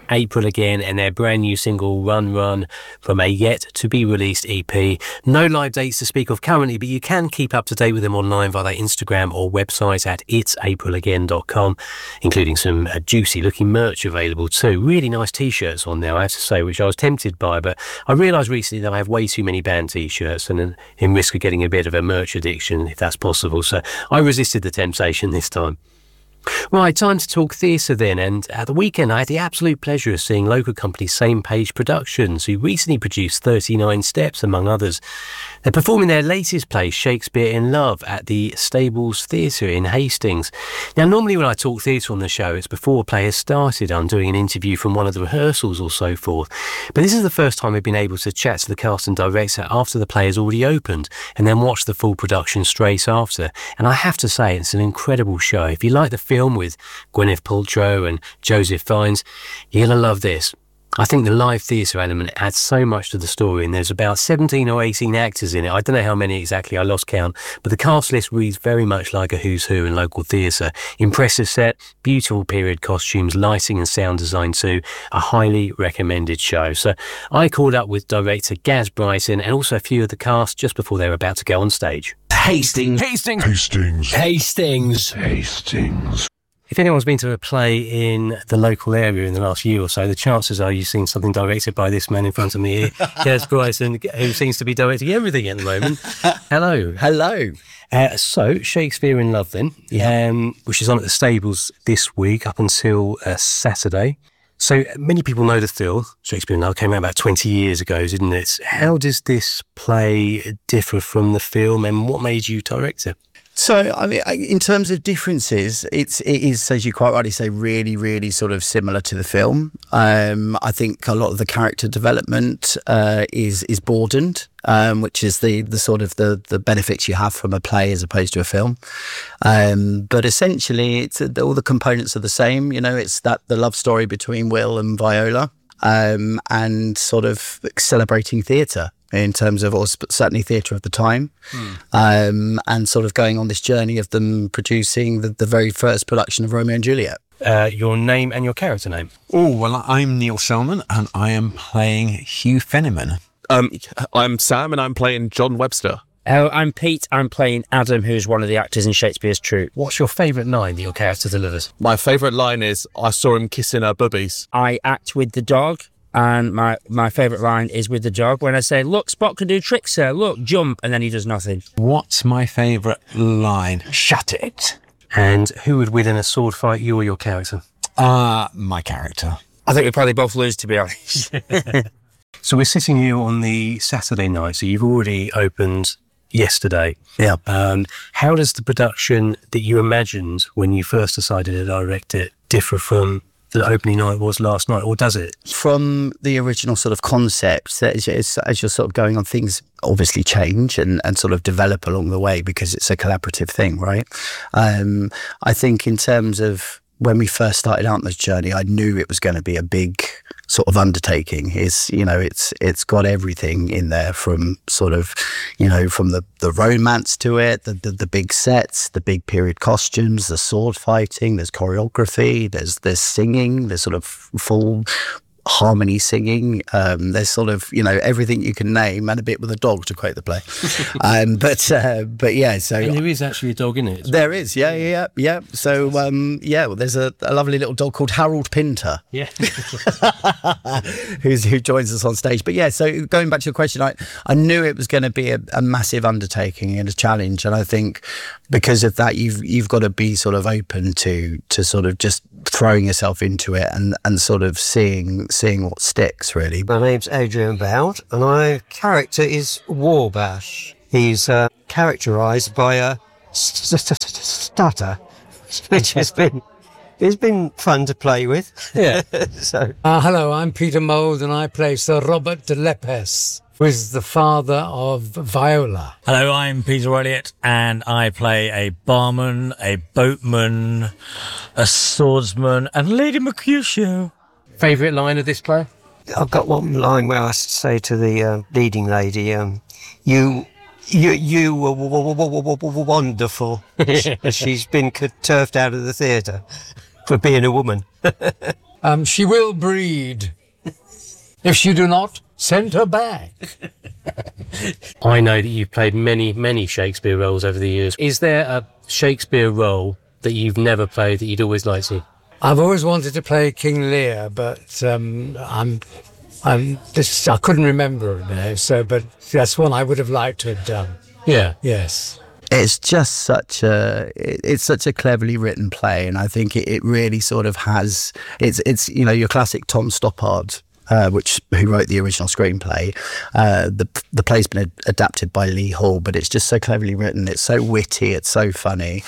April Again and their brand new single Run Run from a yet-to-be-released EP. No live dates to speak of currently, but you can keep up to date with them online via their Instagram or website at itsaprilagain.com, including some juicy-looking merch available too. Really nice T-shirts on there, I have to say, which I was tempted by, but I realised recently that I have way too many band T-shirts and in risk of getting a bit of a merch addiction, if that's possible, so I resisted the temptation this time. Right, time to talk theatre then, and at the weekend I had the absolute pleasure of seeing local company Same Page Productions, who recently produced 39 Steps, among others. They're performing their latest play, Shakespeare in Love, at the Stables Theatre in Hastings. Now, normally when I talk theatre on the show, it's before a play has started. I'm doing an interview from one of the rehearsals or so forth. But this is the first time I've been able to chat to the cast and director after the play has already opened, and then watch the full production straight after. And I have to say, it's an incredible show. If you like the film with Gwyneth Paltrow and Joseph Fiennes, you're going to love this. I think the live theatre element adds so much to the story, and there's about 17 or 18 actors in it. I don't know how many exactly, I lost count, but the cast list reads very much like a who's who in local theatre. Impressive set, beautiful period costumes, lighting and sound design too. A highly recommended show. So I called up with director Gaz Brighton and also a few of the cast just before they were about to go on stage. Hastings. If anyone's been to a play in the local area in the last year or so, the chances are you've seen something directed by this man in front of me here, Gaz Brighton, who seems to be directing everything at the moment. Hello. So, Shakespeare in Love then, which is on at the Stables this week up until Saturday. So many people know the film. Shakespeare in Love came out about 20 years ago, didn't it? How does this play differ from the film, and what made you direct it? So, I mean, in terms of differences, it is, as you quite rightly say, really, really sort of similar to the film. I think a lot of the character development is broadened, which is the sort of the benefits you have from a play as opposed to a film. But essentially, it's all the components are the same. You know, it's the love story between Will and Viola, and sort of celebrating theatre. In terms of, or certainly theatre of the time, and sort of going on this journey of them producing the very first production of Romeo and Juliet. Your name and your character name? Oh, well, I'm Neil Selman, and I am playing Hugh Fenniman. I'm Sam, and I'm playing John Webster. I'm Pete. I'm playing Adam, who's one of the actors in Shakespeare's troupe. What's your favourite line that your character delivers? My favourite line is, I saw him kissing her boobies. I act with the dog. And my favourite line is with the dog when I say, look, Spot can do tricks, sir. Look, jump. And then he does nothing. What's my favourite line? Shut it. And who would win in a sword fight, you or your character? My character. I think we probably both lose, to be honest. So we're sitting here on the Saturday night. So you've already opened yesterday. Yeah. How does the production that you imagined when you first decided to direct it differ from the opening night was last night, or does it? From the original sort of concept, as you're sort of going on, things obviously change and sort of develop along the way because it's a collaborative thing, right? I think in terms of when we first started out on this journey, I knew it was going to be a big sort of undertaking. It's got everything in there from sort of, from the romance to it, the big sets, the big period costumes, the sword fighting, there's choreography, there's singing, there's sort of full harmony singing, there's sort of everything you can name, and a bit with a dog, to quote the play. But yeah, so and there is actually a dog in it. There is, yeah. So well, there's a lovely little dog called Harold Pinter, who joins us on stage. But yeah, so going back to your question, I knew it was going to be a massive undertaking and a challenge, and I think because of that, you've got to be sort of open to sort of just throwing yourself into it and sort of seeing what sticks, really. My name's Adrian Bound, and my character is Warbash. He's characterised by a stutter, which has been fun to play with. Yeah. So, hello, I'm Peter Mould, and I play Sir Robert de Lepes, who is the father of Viola. Hello, I'm Peter Elliott, and I play a barman, a boatman, a swordsman, and Lady Mercutio. Favourite line of this play? I've got one line where I say to the leading lady, you were wonderful. She's been turfed out of the theatre for being a woman. She will breed. If she do not, send her back. I know that you've played many, many Shakespeare roles over the years. Is there a Shakespeare role that you've never played that you'd always like to? I've always wanted to play King Lear, but I couldn't remember it now. But that's one I would have liked to have done. Yeah. Yes. It's just such a cleverly written play, and I think it really sort of has it's your classic Tom Stoppard, who wrote the original screenplay. The play's been adapted by Lee Hall, but it's just so cleverly written. It's so witty. It's so funny.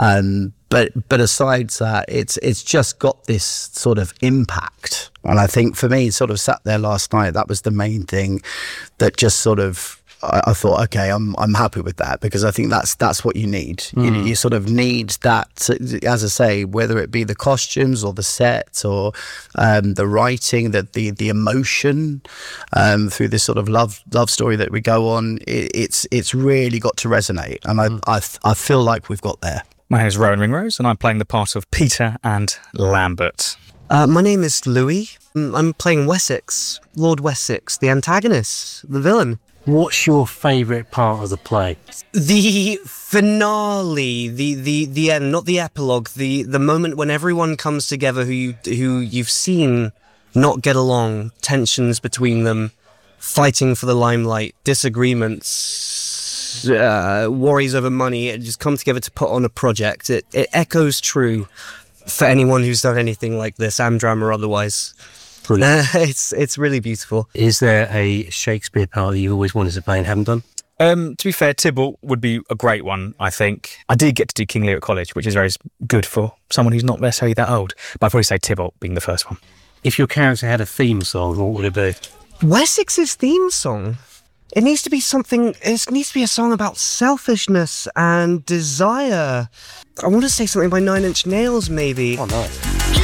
But aside that, it's just got this sort of impact. And I think for me, sort of sat there last night, that was the main thing that just sort of. I thought, okay, I'm happy with that, because I think that's what you need. You sort of need that, as I say, whether it be the costumes or the set or the writing, the emotion through this sort of love story that we go on. It's really got to resonate, and I feel like we've got there. My name is Rowan Ringrose, and I'm playing the part of Peter and Lambert. My name is Louis. I'm playing Wessex, Lord Wessex, the antagonist, the villain. What's your favourite part of the play? The finale, the end, not the epilogue. The moment when everyone comes together who you've seen not get along, tensions between them, fighting for the limelight, disagreements, worries over money, and just come together to put on a project. It echoes true for anyone who's done anything like this, Amdram or otherwise. It's really beautiful. Is there a Shakespeare part that you always wanted to play and haven't done? To be fair, Tybalt would be a great one, I think. I did get to do King Lear at college, which is very good for someone who's not necessarily that old. But I'd probably say Tybalt being the first one. If your character had a theme song, what would it be? Wessex's theme song? It needs to be something. It needs to be a song about selfishness and desire. I want to say something by Nine Inch Nails, maybe. Oh, nice.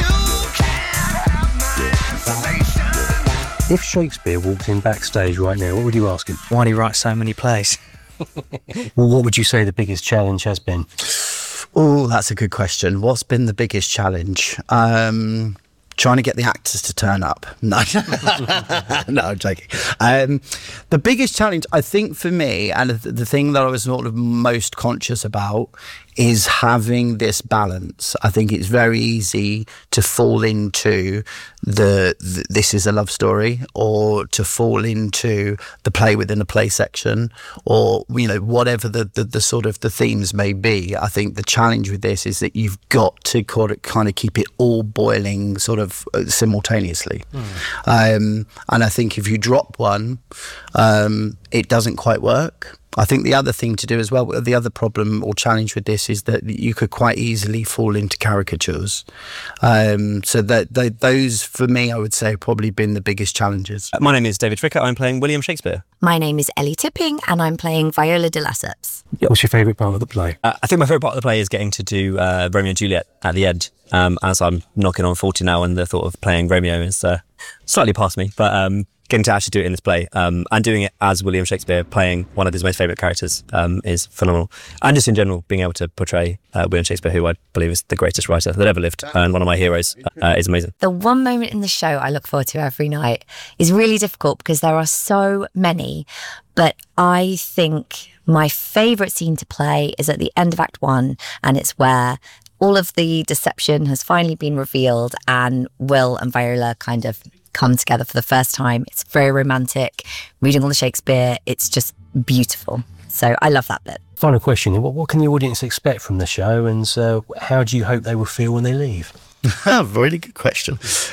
If Shakespeare walked in backstage right now, what would you ask him? Why do you write so many plays? Well, what would you say the biggest challenge has been? Oh, that's a good question. What's been the biggest challenge? Trying to get the actors to turn up. No, no, I'm joking. The biggest challenge, I think, for me, and the thing that I was sort of most conscious about, is having this balance. I think it's very easy to fall into this is a love story, or to fall into the play within a play section, or whatever the sort of the themes may be. I think the challenge with this is that you've got to kind of keep it all boiling sort of simultaneously. And I think if you drop one, it doesn't quite work. I think the other thing to do as well, the other problem or challenge with this, is that you could quite easily fall into caricatures. So that those, for me, I would say, have probably been the biggest challenges. My name is David Fricker. I'm playing William Shakespeare. My name is Ellie Tipping, and I'm playing Viola de Lesseps. What's your favourite part of the play? I think my favourite part of the play is getting to do Romeo and Juliet at the end. As I'm knocking on 40 now, and the thought of playing Romeo is slightly past me, but getting to actually do it in this play and doing it as William Shakespeare, playing one of his most favourite characters, is phenomenal. And just in general, being able to portray William Shakespeare, who I believe is the greatest writer that ever lived and one of my heroes, is amazing. The one moment in the show I look forward to every night is really difficult because there are so many, but I think my favourite scene to play is at the end of Act 1, and it's where all of the deception has finally been revealed and Will and Viola kind of come together for the first time. It's very romantic. Reading all the Shakespeare, it's just beautiful. So I love that bit. Final question, what can the audience expect from the show, and how do you hope they will feel when they leave? Really good question.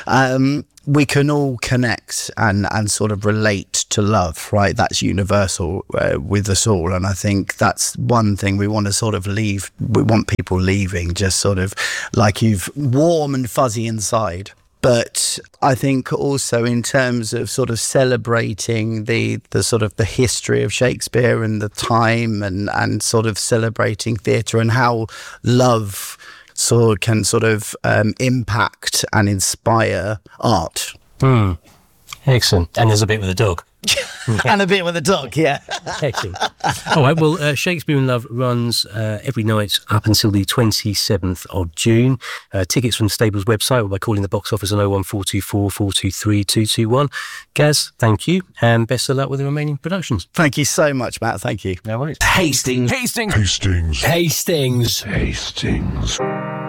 We can all connect and sort of relate to love, right? That's universal with us all. And I think that's one thing we want to sort of leave. We want people leaving just sort of like you've warm and fuzzy inside. But I think also in terms of sort of celebrating the sort of the history of Shakespeare and the time and sort of celebrating theatre and how love can sort of impact and inspire art. Excellent. And there's a bit with a dog. And a bit with a dog, yeah. Excellent. All right, well, Shakespeare in Love runs every night up until the 27th of June. Tickets from the Stables website or by calling the box office on 01424 423 221. Gaz, thank you, and best of luck with the remaining productions. Thank you so much, Matt. Thank you. No worries. Hastings.